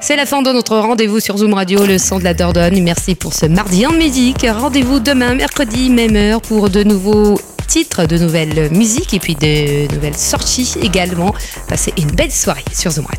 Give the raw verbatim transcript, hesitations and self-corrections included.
C'est la fin de notre rendez-vous sur Zoom Radio, le son de la Dordogne. Merci pour ce mardi en musique. Rendez-vous demain, mercredi, même heure, pour de nouveaux titres, de nouvelles musiques et puis de nouvelles sorties également. Passez une belle soirée sur Zoom Radio.